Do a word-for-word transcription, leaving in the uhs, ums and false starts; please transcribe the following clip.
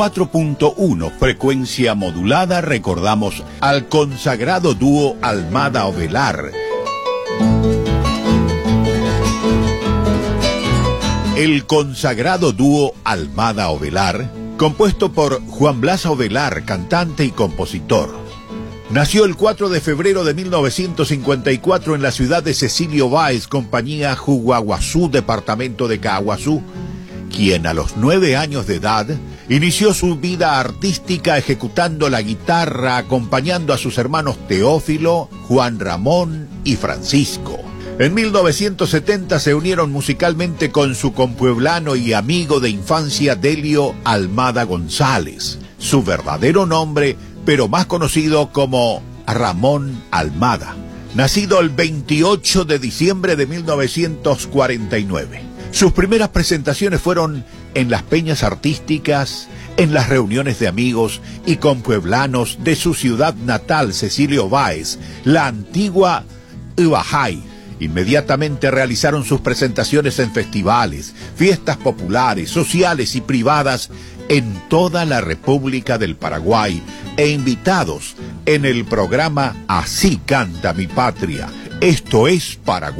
cuatro punto uno, frecuencia modulada, recordamos al consagrado dúo Almada Ovelar. El consagrado dúo Almada Ovelar, compuesto por Juan Blas Ovelar, cantante y compositor. Nació el cuatro de febrero de mil novecientos cincuenta y cuatro en la ciudad de Cecilio Báez, compañía Juguaguazú, departamento de Caaguazú, quien a los nueve años de edad inició su vida artística ejecutando la guitarra, acompañando a sus hermanos Teófilo, Juan Ramón y Francisco. En mil novecientos setenta se unieron musicalmente con su compueblano y amigo de infancia Delio Almada González, su verdadero nombre, pero más conocido como Ramón Almada, nacido el veintiocho de diciembre de mil novecientos cuarenta y nueve. Sus primeras presentaciones fueron en las peñas artísticas, en las reuniones de amigos y compueblanos de su ciudad natal, Cecilio Báez, la antigua Ibajay. Inmediatamente realizaron sus presentaciones en festivales, fiestas populares, sociales y privadas en toda la República del Paraguay e invitados en el programa Así Canta Mi Patria. Esto es Paraguay.